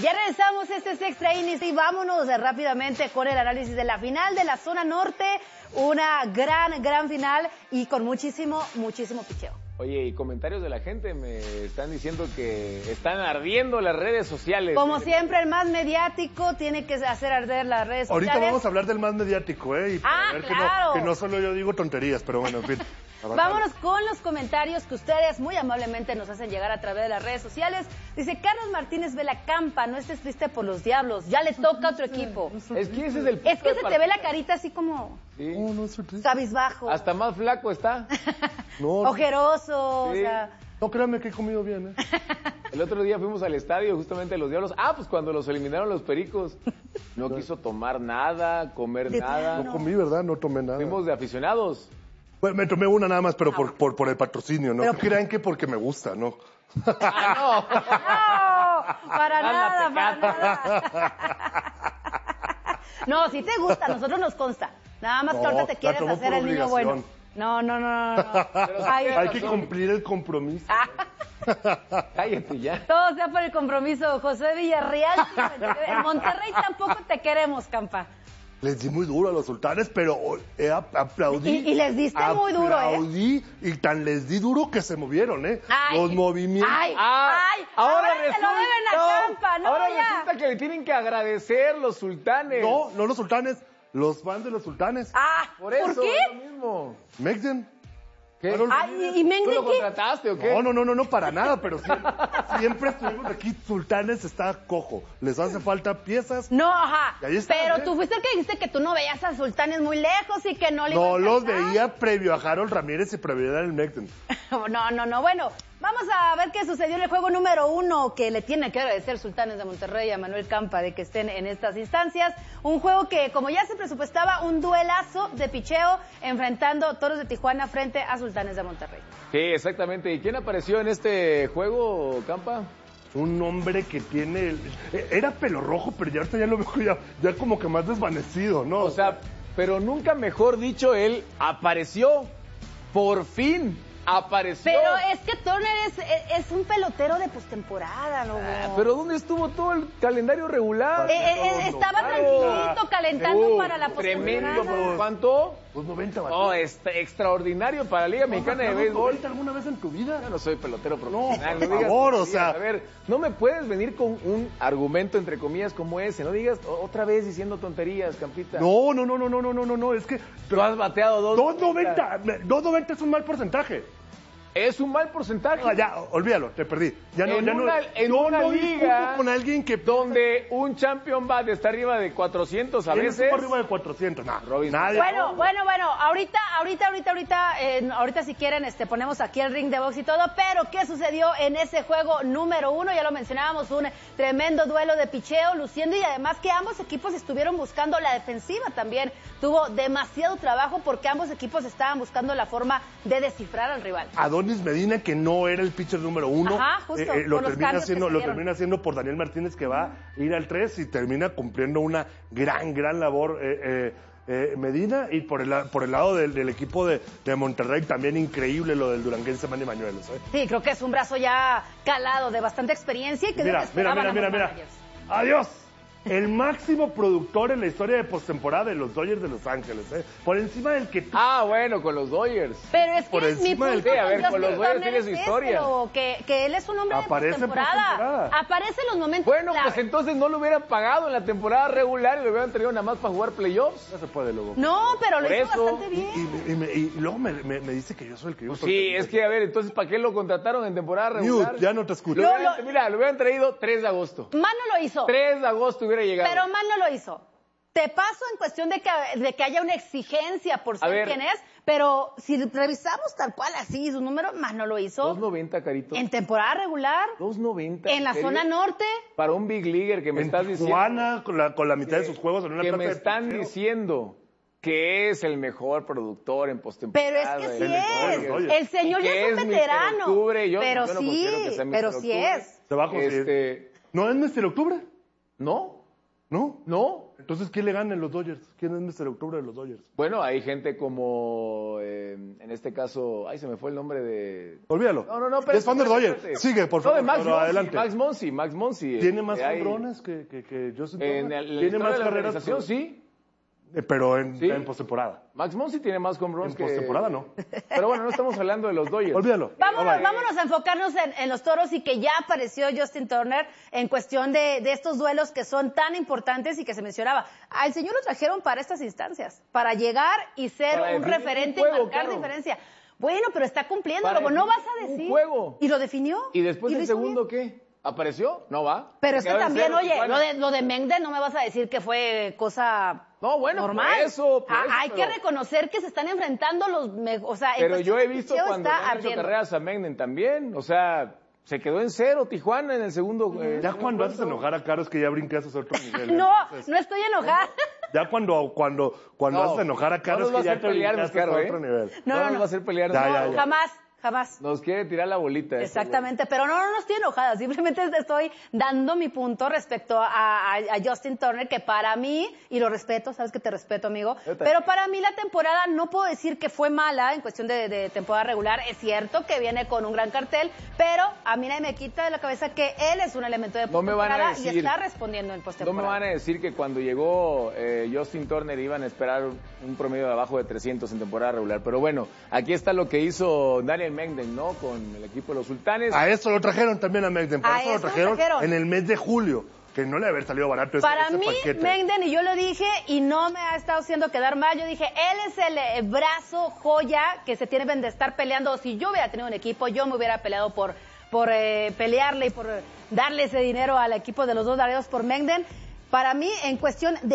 Ya regresamos, este es Extra Innings y vámonos rápidamente con el análisis de la final de la zona norte. Una gran final y con muchísimo picheo. Oye, y comentarios de la gente me están diciendo que están ardiendo las redes sociales. Como siempre, el más mediático tiene que hacer arder las redes sociales. Ahorita vamos a hablar del más mediático, ¿eh? Y para ver claro. que no solo yo digo tonterías, pero bueno, en fin. Vámonos con los comentarios que ustedes muy amablemente nos hacen llegar a través de las redes sociales. Dice Carlos Martínez Vela Campa, no estés triste por los Diablos, ya le toca a otro equipo. Es que ese es el Es que se te ve la carita así como sí. No estoy triste. cabizbajo. Hasta más flaco está. No, ojeroso, sí. o sea... No, créanme que he comido bien, ¿eh? El otro día fuimos al estadio justamente los Diablos. Pues cuando los eliminaron los Pericos. No quiso tomar nada, comer nada. No comí, ¿verdad? No tomé nada. Fuimos de aficionados. Bueno, me tomé una nada más, pero por el patrocinio, ¿no? Pero crean que porque me gusta, ¿no? No, para nada. No, si te gusta, a nosotros nos consta. Nada más que ahorita te quieres hacer el niño bueno. No. Hay que cumplir el compromiso. Cállate ya. Todo sea por el compromiso. José Villarreal, en Monterrey tampoco te queremos, Campa. Les di muy duro a los Sultanes, pero aplaudí. Y les diste muy duro, ¿eh? Aplaudí y tan les di duro que se movieron, ¿eh? Los movimientos. Ahora se lo deben a Campa, ¿no? Ahora ya. resulta que le tienen que agradecer los Sultanes. No los Sultanes, los fans de los Sultanes. Por eso, ¿por qué? es lo mismo. Megden. ¿Qué? ¿Y Mengde ¿Tú lo qué? contrataste o qué? No, para nada, pero siempre estuvimos aquí. Sultanes está cojo. Les hace falta piezas. No, ajá. Y ahí está, pero tú fuiste el que dijiste que tú no veías a Sultanes muy lejos y que no le No ibas a los alcanzar. veía previo a Harold Ramírez y previo a el Megden. No. Bueno, vamos a ver qué sucedió en el juego número 1, que le tiene que agradecer Sultanes de Monterrey a Manuel Campa de que estén en estas instancias. Un juego que, como ya se presupuestaba, un duelazo de picheo enfrentando Toros de Tijuana frente a Sultanes de Monterrey. Sí, exactamente. ¿Y quién apareció en este juego, Campa? Un hombre que tiene... Era pelo rojo, pero ya ahorita ya lo veo ya como que más desvanecido, ¿no? O sea, pero nunca mejor dicho, él apareció. Por fin apareció. Pero es que Turner es un pelotero de postemporada, ¿no? Pero ¿dónde estuvo todo el calendario regular? Estaba tranquilito, calentando para la postemporada. Tremendo. ¿Por cuánto? 2.90 No, extraordinario para la Liga Mexicana de Béisbol. ¿Alguna vez en tu vida? Yo no soy pelotero profesional. No, por favor, o sea... A ver, no me puedes venir con un argumento, entre comillas, como ese. No digas otra vez diciendo tonterías, Campita. No, es que... Tú has bateado 2.90. 2.90 es un mal porcentaje. Es un mal porcentaje. Ya, olvídalo, te perdí. En una liga con alguien que... donde un champion bat está arriba de 400 a veces. Estuvo arriba de 400, no. Nadie. Bueno, ahorita si quieren ponemos aquí el ring de box y todo, pero ¿qué sucedió en ese juego número 1? Ya lo mencionábamos, un tremendo duelo de picheo, luciendo, y además que ambos equipos estuvieron buscando la defensiva también. Tuvo demasiado trabajo porque ambos equipos estaban buscando la forma de descifrar al rival. Adonis Medina, que no era el pitcher número 1, justo, lo termina haciendo por Daniel Martínez, que va a ir al 3 y termina cumpliendo una gran labor Medina. Y por el lado del equipo de Monterrey, también increíble lo del duranguense Manny Bañuelos. Sí, creo que es un brazo ya calado, de bastante experiencia y que mira. Adiós. El máximo productor en la historia de postemporada de los Dodgers de Los Ángeles, por encima del que... Bueno, con los Dodgers. Pero es por que mi punto con los Dodgers tiene su historia. Que él es un hombre Aparece de postemporada. Aparece en los momentos Bueno, clave. pues entonces no lo hubieran pagado en la temporada regular y lo hubieran tenido nada más para jugar playoffs. No se puede, luego. No, pero lo Por hizo eso, bastante bien. Y luego me dice que yo soy el que yo soy. Sí, es que, a ver, entonces, ¿para qué lo contrataron en temporada regular? Ya no te escucho. Mira, lo hubieran traído 3 de agosto. Mano lo hizo. 3 de agosto hubiera llegado. Pero Mano lo hizo. Te paso en cuestión de que haya una exigencia por ser quien es, pero si revisamos tal cual así sus números, Mano lo hizo. 2.90, Carito. En temporada regular. 2.90. En la zona norte. Para un big leaguer que me estás diciendo. Tijuana, con la mitad de sus juegos en una que plaza me de están picheo. diciendo que es el mejor productor en postemporada. Pero es que sí es. El señor ya es un veterano. Pero sí es. Se va a conseguir. ¿No es Mr. Octubre? ¿No? ¿No? ¿No? Entonces, ¿quién le gana en los Dodgers? ¿Quién es Mr. Octubre de los Dodgers? Bueno, hay gente como, en este caso, se me fue el nombre de... Olvídalo. No, pero... Es fan de Dodgers. Sigue, por favor. No, de adelante. Max Muncy. ¿Tiene más jonrones que Justin Turner? ¿Tiene más carreras? Sí. Pero en postemporada. Max Muncy tiene más home runs que... En postemporada no. Pero bueno, no estamos hablando de los Dodgers. Olvídalo. Vámonos a enfocarnos en los Toros y que ya apareció Justin Turner en cuestión de estos duelos que son tan importantes y que se mencionaba. Al señor lo trajeron para estas instancias, para llegar y ser un referente y marcar diferencia. Bueno, pero está cumpliendo, Lobo, no vas a decir. Un juego. ¿Y lo definió? ¿Y después el segundo qué? ¿Apareció? No va. Pero es que también, oye, lo de Mengden no me vas a decir que fue cosa normal. Por eso, hay que reconocer que se están enfrentando pero yo he visto cuando han hecho carreras a Mengden también, o sea, se quedó en 0 Tijuana en el segundo. Ya cuando haces enojar a Caro es que ya brincas a otro nivel. No estoy enojada. Ya cuando haces enojar a Caro es que ya te brincas a otro nivel. No nos va a hacer pelearnos. Jamás. Nos quiere tirar la bolita. Exactamente, pero no estoy enojada, simplemente estoy dando mi punto respecto a Justin Turner, que para mí, y lo respeto, sabes que te respeto, amigo, pero para mí la temporada no puedo decir que fue mala en cuestión de temporada regular. Es cierto que viene con un gran cartel, pero a mí nadie me quita de la cabeza que él es un elemento de postemporada y está respondiendo en postemporada. No me van a decir que cuando llegó Justin Turner iban a esperar un promedio de abajo de 300 en temporada regular, pero bueno, aquí está lo que hizo Daniel Mengden, ¿no? Con el equipo de los Sultanes. A eso lo trajeron también a Mengden, por eso lo trajeron en el mes de julio, que no le haber salido barato ese paquete. Mengden, y yo lo dije, y no me ha estado haciendo quedar mal, yo dije, él es el brazo joya que se tiene de estar peleando. Si yo hubiera tenido un equipo, yo me hubiera peleado por pelearle y por darle ese dinero al equipo de los dos Laredos por Mengden. Para mí, en cuestión de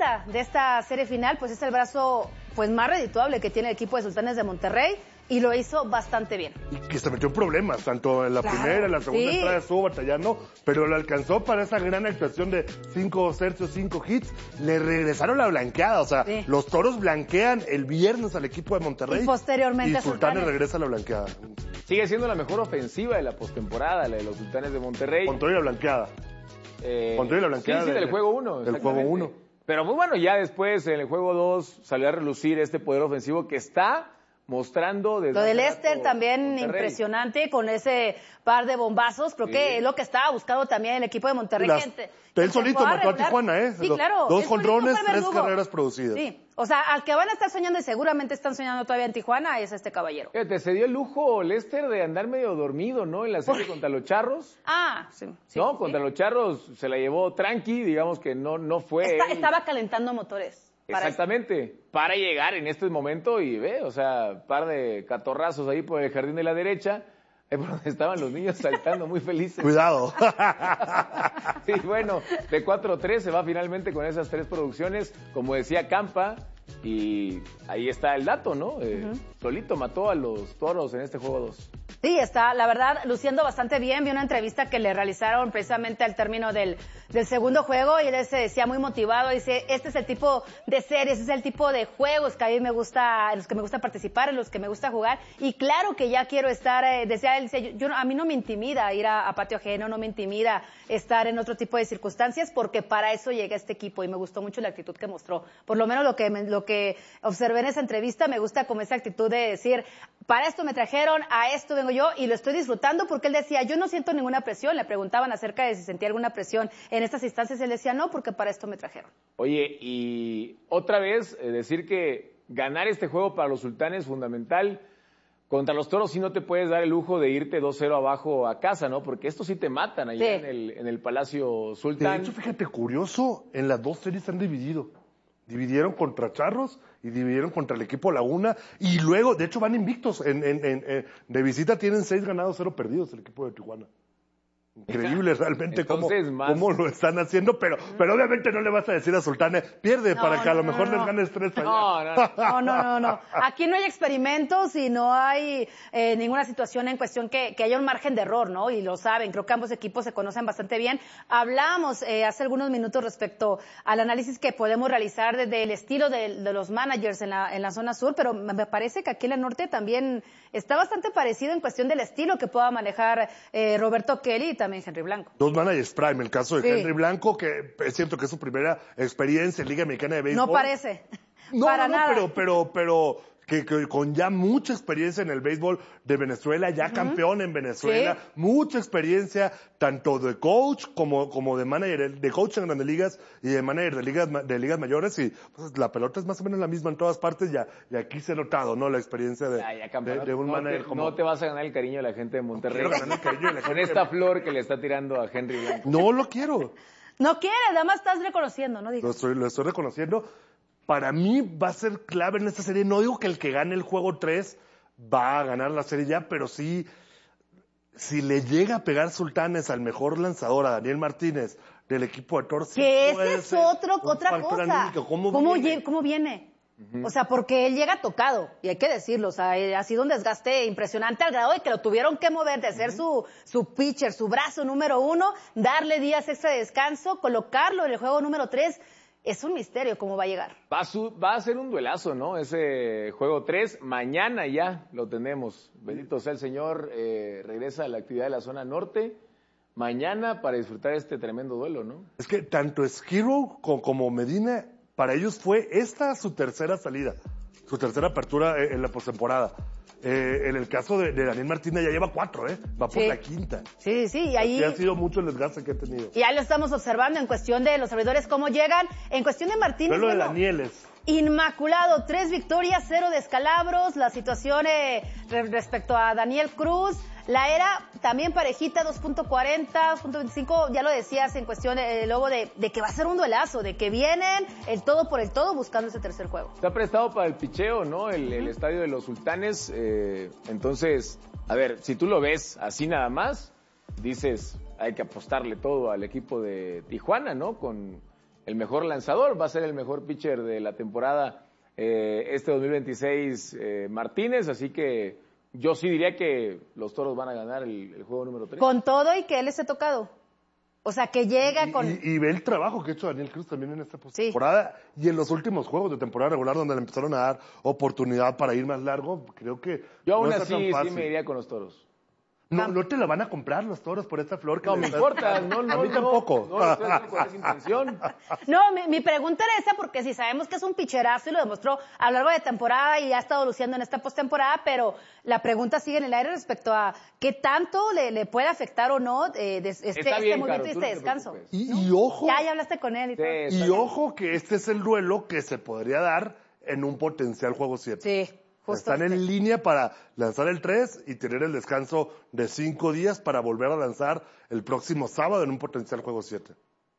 esta serie final, pues es el brazo más redituable que tiene el equipo de Sultanes de Monterrey. Y lo hizo bastante bien. Y que se metió en problemas, tanto en la primera, en la segunda entrada estuvo batallando, pero lo alcanzó para esa gran actuación de 5 tercios, 5 hits. Le regresaron la blanqueada, o sea, los Toros blanquean el viernes al equipo de Monterrey. Y posteriormente y Sultanes regresa la blanqueada. Sigue siendo la mejor ofensiva de la postemporada, la de los Sultanes de Monterrey. Con todo y la blanqueada. Con todo y la blanqueada. Sí, del juego 1. Del juego 1. Pero muy bueno, ya después en el juego 2 salió a relucir este poder ofensivo que está mostrando desde lo de Lester también Monterrey. Impresionante con ese par de bombazos, creo que es lo que estaba buscando también el equipo de Monterrey. Él solito mató a Tijuana, ¿eh? Sí, claro. 2 jonrones, 3 carreras producidas. Sí, o sea, al que van a estar soñando y seguramente están soñando todavía en Tijuana es este caballero. Se dio el lujo Lester de andar medio dormido, ¿no? En la serie contra los Charros. Sí. No, contra los Charros se la llevó tranqui, digamos que no fue. Estaba calentando motores. Exactamente, para llegar en este momento y par de catorrazos ahí por el jardín de la derecha, por donde estaban los niños saltando muy felices. Cuidado. Sí, bueno, de 4-3 se va finalmente con esas 3 producciones, como decía Campa, y ahí está el dato, ¿no? Solito mató a los Toros en este juego 2. Sí, está, la verdad, luciendo bastante bien. Vi una entrevista que le realizaron precisamente al término del segundo juego y él se decía muy motivado. Dice, este es el tipo de series, es el tipo de juegos que a mí me gusta, en los que me gusta participar, en los que me gusta jugar. Y claro que ya quiero estar, decía él, a mí no me intimida ir a patio ajeno, no me intimida estar en otro tipo de circunstancias porque para eso llega este equipo y me gustó mucho la actitud que mostró. Por lo menos lo que observé en esa entrevista, me gusta como esa actitud de decir, para esto me trajeron, a esto vengo yo y lo estoy disfrutando porque él decía, yo no siento ninguna presión. Le preguntaban acerca de si sentía alguna presión en estas instancias y él decía, no, porque para esto me trajeron. Oye, y otra vez decir que ganar este juego para los Sultanes es fundamental. Contra los Toros sí no te puedes dar el lujo de irte 2-0 abajo a casa, ¿no? Porque estos sí te matan allá en el Palacio Sultán. De hecho, fíjate, curioso, en las 2 series se han dividido. Dividieron contra Charros y dividieron contra el equipo Laguna y luego, de hecho, van invictos. De visita tienen 6 ganados, 0 perdidos el equipo de Tijuana. Increíble realmente cómo lo están haciendo, pero obviamente no le vas a decir a Sultanes, pierde para que a lo mejor les ganes 3 No. Aquí no hay experimentos y no hay ninguna situación en cuestión que haya un margen de error, ¿no? Y lo saben, creo que ambos equipos se conocen bastante bien. Hablábamos hace algunos minutos respecto al análisis que podemos realizar del estilo de los managers en la zona sur, pero me parece que aquí en el norte también está bastante parecido en cuestión del estilo que pueda manejar Roberto Kelly y también también Henry Blanco. 2 managers prime. El caso de Sí. Henry Blanco, que es cierto que es su primera experiencia en Liga Mexicana de Béisbol. No parece. No, Para no, nada. pero que con ya mucha experiencia en el béisbol de Venezuela, ya campeón en Venezuela, Sí. mucha experiencia tanto de coach como de manager, de coach en Grandes Ligas y de manager de ligas mayores, y pues, la pelota es más o menos la misma en todas partes, y aquí se ha notado, ¿no? La experiencia Ya, campeón. de un no manager te, como... no te vas a ganar el cariño de la gente de Monterrey. Quiero ganar el cariño de la Con gente esta de- flor que le está tirando a Henry Blanco. No lo quiero. No quieres, nada más estás reconociendo, ¿no? Digo. Lo estoy reconociendo. Para mí va a ser clave en esta serie. No digo que el que gane el juego 3 va a ganar la serie ya, pero sí, si le llega a pegar Sultanes al mejor lanzador, a Daniel Martínez, del equipo de Torres, Que puede ese es ser otra un cosa. factor anímico. ¿Cómo viene? ¿Cómo viene? O sea, porque él llega tocado, y hay que decirlo, o sea, ha sido un desgaste impresionante al grado de que lo tuvieron que mover, de ser su pitcher, su brazo número 1, darle días extra de descanso, colocarlo en el juego número 3. Es un misterio cómo va a llegar. Va a ser un duelazo, ¿no? Ese juego 3, mañana ya lo tenemos. Bendito sea el Señor, regresa a la actividad de la zona norte. Mañana para disfrutar este tremendo duelo, ¿no? Es que tanto Skirrow como Medina, para ellos fue esta su tercera salida, su tercera apertura en la postemporada. En el caso de Daniel Martínez ya lleva 4, va por Sí. la quinta. Sí, y ahí... Y ha sido mucho el desgaste que ha tenido. Ya lo estamos observando en cuestión de los abridores, cómo llegan. En cuestión de Martínez, Pero lo de bueno, Danieles. inmaculado, 3 victorias, 0 descalabros. La situación respecto a Daniel Cruz, la era también parejita, 2.40, 2.25, ya lo decías en cuestión, Lobo, de que va a ser un duelazo, de que vienen el todo por el todo buscando ese tercer juego. Está prestado para el picheo, ¿no? El estadio de los Sultanes. Entonces, a ver, si tú lo ves así nada más, dices, hay que apostarle todo al equipo de Tijuana, ¿no? Con el mejor lanzador, va a ser el mejor pitcher de la temporada este 2026, Martínez, así que yo sí diría que los Toros van a ganar el juego número 3. Con todo y que él esté tocado. O sea, que llega con... Y ve el trabajo que ha hecho Daniel Cruz también en esta postemporada y en los últimos juegos de temporada regular donde le empezaron a dar oportunidad para ir más largo. Creo que Yo aún no está así tan sí fácil. me iría con los Toros. No te la van a comprar los Toros por esta flor que No le me estás- importa, no, a mí tampoco. No, lo estoy haciendo con esa intención. No, mi pregunta era esa porque si sabemos que es un picherazo y lo demostró a lo largo de temporada y ha estado luciendo en esta postemporada, pero la pregunta sigue en el aire respecto a qué tanto le puede afectar o no Está bien, movimiento Caro, y tú este no te descanso. preocupes. Y ojo, Ya hablaste con él y todo. Sí, está y bien. ojo que este es el duelo que se podría dar en un potencial juego 7. Sí, justo. Están en línea para lanzar el 3 y tener el descanso de 5 días para volver a lanzar el próximo sábado en un potencial juego 7.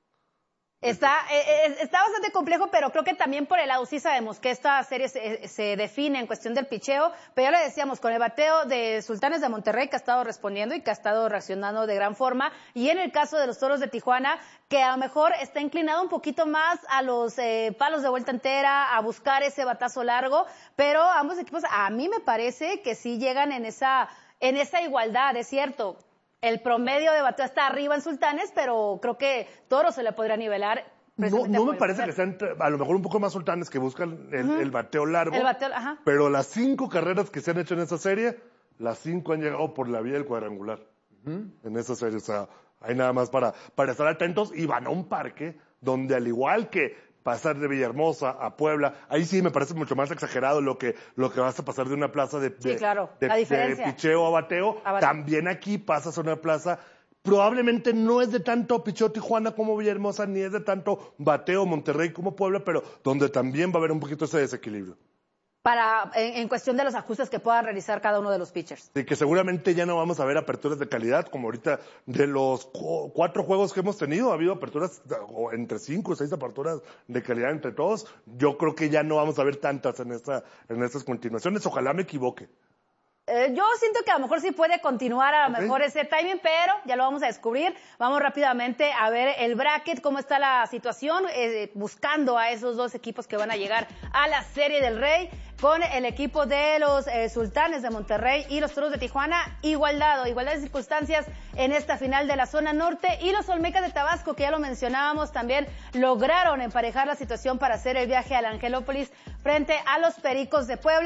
Está bastante complejo, pero creo que también por el lado sí sabemos que esta serie se define en cuestión del picheo, pero ya le decíamos, con el bateo de Sultanes de Monterrey que ha estado respondiendo y que ha estado reaccionando de gran forma, y en el caso de los Toros de Tijuana, que a lo mejor está inclinado un poquito más a los palos de vuelta entera, a buscar ese batazo largo, pero ambos equipos a mí me parece que sí llegan en esa igualdad, es cierto. El promedio de bateo está arriba en Sultanes, pero creo que Toro se le podría nivelar. No me parece que sean a lo mejor un poco más Sultanes que buscan el bateo largo. El bateo, ajá. Pero las 5 carreras que se han hecho en esa serie, las 5 han llegado por la vía del cuadrangular. En esa serie, o sea, hay nada más para estar atentos y van a un parque donde al igual que pasar de Villahermosa a Puebla, ahí sí me parece mucho más exagerado lo que vas a pasar de una plaza de claro, la diferencia. de picheo a bateo. También aquí pasas a una plaza, probablemente no es de tanto picheo Tijuana como Villahermosa, ni es de tanto bateo Monterrey como Puebla, pero donde también va a haber un poquito ese desequilibrio. En cuestión de los ajustes que puedan realizar cada uno de los pitchers. Sí, que seguramente ya no vamos a ver aperturas de calidad, como ahorita de los 4 juegos que hemos tenido, ha habido aperturas entre 5 o 6 aperturas de calidad entre todos. Yo creo que ya no vamos a ver tantas en estas continuaciones. Ojalá me equivoque. Yo siento que a lo mejor sí puede continuar a lo mejor ese timing, pero ya lo vamos a descubrir. Vamos rápidamente a ver el bracket, cómo está la situación, buscando a esos 2 equipos que van a llegar a la Serie del Rey, con el equipo de los Sultanes de Monterrey y los Toros de Tijuana, igualdad de circunstancias en esta final de la zona norte, y los Olmecas de Tabasco, que ya lo mencionábamos también, lograron emparejar la situación para hacer el viaje a la Angelópolis frente a los Pericos de Puebla.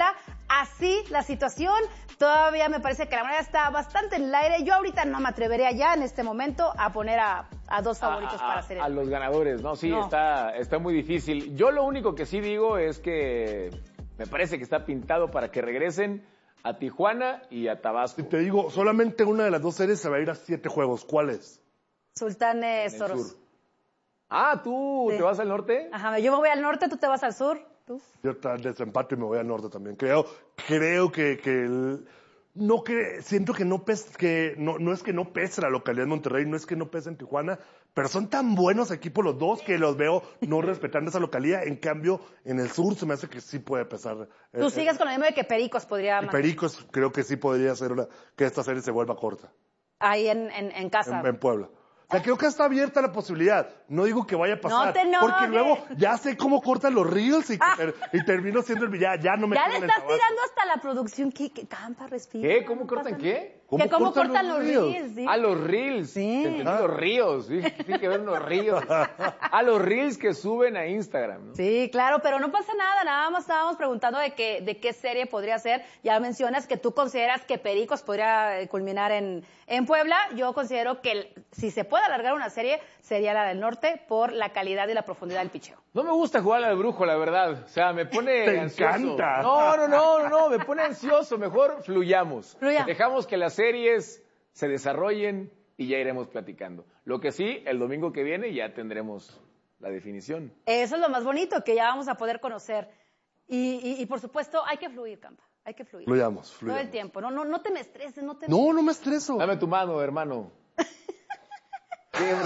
así la situación. Todavía me parece que la moneda está bastante en el aire. Yo ahorita no me atrevería ya en este momento a poner a dos favoritos para hacer a los ganadores, ¿no? Sí, no. Está muy difícil. Yo lo único que sí digo es que me parece que está pintado para que regresen a Tijuana y a Tabasco. Y te digo, solamente una de las dos series se va a ir a 7 juegos. ¿Cuál es? Sultanes Toros. ¿Tú sí. te vas al norte? Ajá, yo me voy al norte, tú te vas al sur. ¿Tú? Yo desempate y me voy al norte también. Creo que siento que no es que no pese la localidad de Monterrey, no es que no pese en Tijuana, pero son tan buenos equipos los dos que los veo no respetando esa localidad. En cambio, en el sur se me hace que sí puede pesar. Tú sigues con lo mismo de que Pericos podría... Pericos creo que sí podría ser que esta serie se vuelva corta. Ahí en casa. En Puebla. O sea, creo que está abierta la posibilidad. No digo que vaya a pasar. No te enojes. Porque luego ya sé cómo cortan los reels y termino siendo el villano. Ya no me ya le estás tirando hasta la producción. ¿Qué Campa, respira? ¿Qué? ¿Cómo cortan qué? ¿Cómo cortan los reels? ¿Sí? Los reels. Sí. Los ríos. ¿Sí? Tiene que ver unos ríos. Los reels que suben a Instagram, ¿no? Sí, claro, pero no pasa nada. Nada más estábamos preguntando de qué serie podría ser. Ya mencionas que tú consideras que Pericos podría culminar en Puebla. Yo considero que si se puede alargar una serie, sería la del norte por la calidad y la profundidad del picheo. No me gusta jugar al brujo, la verdad. O sea, me pone Te ansioso. encanta. No, me pone ansioso. Mejor fluyamos. Dejamos que las series se desarrollen y ya iremos platicando. Lo que sí, el domingo que viene ya tendremos la definición. Eso es lo más bonito, que ya vamos a poder conocer. Y por supuesto, hay que fluir, Campa. Hay que fluir. Fluyamos. Todo el tiempo. No te me estreses. No me estreso. Dame tu mano, hermano. Bueno,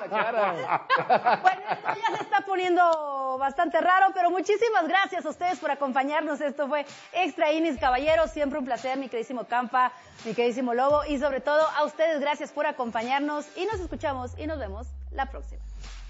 esto ya se está poniendo bastante raro, pero muchísimas gracias a ustedes por acompañarnos. Esto fue Extra Innings, caballeros. Siempre un placer, mi queridísimo Campa, mi queridísimo Lobo, y sobre todo a ustedes, gracias por acompañarnos y nos escuchamos y nos vemos la próxima.